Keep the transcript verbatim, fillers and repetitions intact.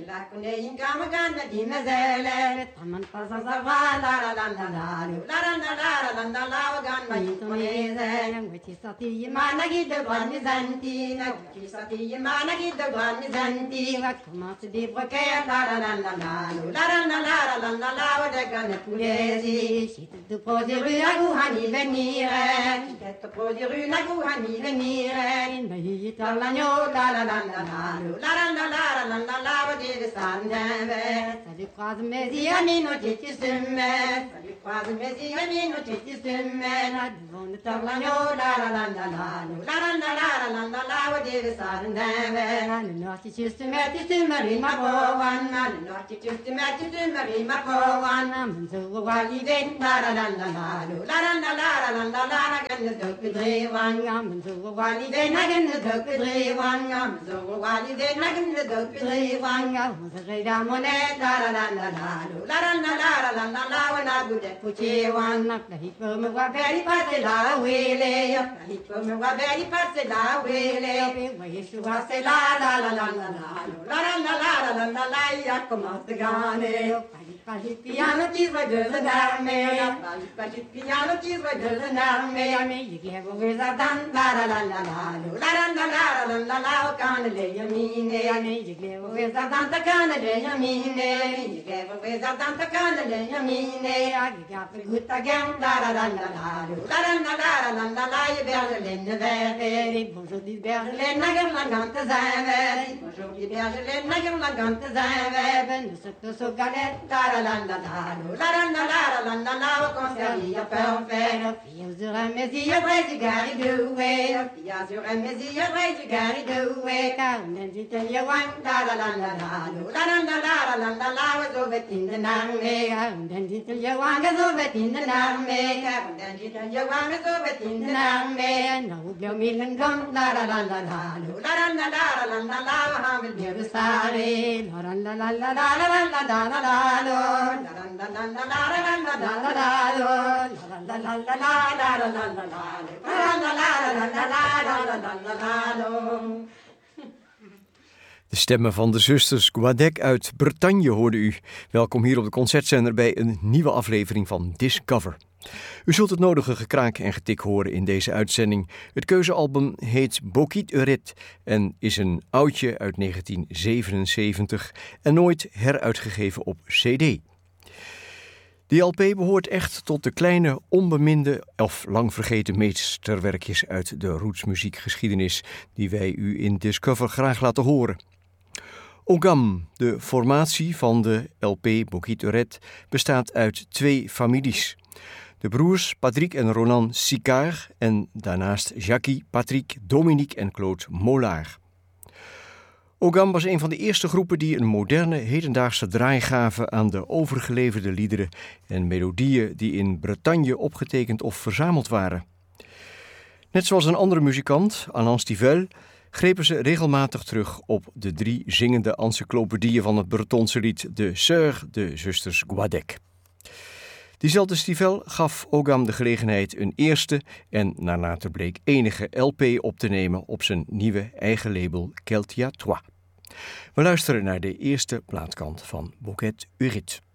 la kune ingama ganda di mezele taman pasa sava la la la la la la la la la la la la gan ma intoneze ngati sati mana gid ban zanti ngati sati mana gid ban zanti ngakma di broke la la la la la la la la la la la la de gan pulezi sit de poser agu hani venire sit poser agu hani venire in bahi talagno la la la la la la la la la la la la de sandeve sali quas mesi amino ti semme sali quas mesi amino ti semme na von talagno la la la la la la la la la la la la de sandeve na no ti semme ti semme ma povan na no ti semme ti semme ma povan so wali den la la la la la la la la la la la la la gan de bedrewan am so wali den gan de bedrewan am so wali den gan de bedrewan am so da moneta la la la la la la la la la la la wa na gude puchewan na hi ko me wa beri pase la wele hi ko me wa beri pase la wele wa yesu wa se la la la la la la la la la la la la ya como se gane Pali piano ci va de darme Pali pali piano ci va de darme me yiglevo vesa dan la la la la la la la la la la la la can le yamine me yiglevo vesa dan ta can le yamine yiglevo vesa dan ta can le yamine agiga gutta gam la la la la la la la la la la la la ye berle ne vere bonjour di berle nager la gante zave bonjour di berle nager la gante zave ben sotto so galetta la la la la la la la la la la la conservia perfetto fia sur un mesia presi gari due fia sur un mesia presi gari due carne di telia wan la la la la la la la la la la la la zo vetin de narme carne di telia wan zo vetin de narme carne di telia wan zo vetin de narme no ubio milen gom la la la la la la la la la la la la ha mi bir stare la la la la la la la la la la De stemmen van de zusters Guadec uit Bretagne hoorde u. Welkom hier op de Concertzender bij een nieuwe aflevering van Discover. U zult het nodige gekraak en getik horen in deze uitzending. Het keuzealbum heet Bokit Uret en is een oudje uit negentien zevenenzeventig en nooit heruitgegeven op cd. Die L P behoort echt tot de kleine, onbeminde of lang vergeten meesterwerkjes uit de rootsmuziekgeschiedenis die wij u in Discover graag laten horen. Ogam, de formatie van de L P Bokit Uret, bestaat uit twee families. De broers Patrick en Ronan Sicard en daarnaast Jackie, Patrick, Dominique en Claude Mollard. Ogam was een van de eerste groepen die een moderne, hedendaagse draai gaven aan de overgeleverde liederen en melodieën die in Bretagne opgetekend of verzameld waren. Net zoals een andere muzikant, Alain Stivell, grepen ze regelmatig terug op de drie zingende encyclopedieën van het Bretonse lied, de Sœurs, de zusters Guadec. Diezelfde Stivell gaf Ogam de gelegenheid een eerste en naar later bleek enige L P op te nemen op zijn nieuwe eigen label Keltia Trois. We luisteren naar de eerste plaatkant van Bokit Uret.